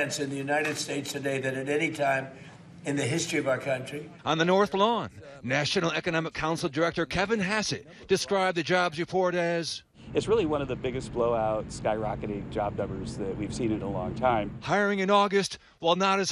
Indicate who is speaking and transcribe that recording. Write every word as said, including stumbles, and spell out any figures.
Speaker 1: finance in the United States today than at any time in the history of our country.
Speaker 2: On the North Lawn, National Economic Council Director Kevin Hassett described the jobs report as,
Speaker 3: it's really one of the biggest blowout, skyrocketing job numbers that we've seen in a long time.
Speaker 2: Hiring in August, while not as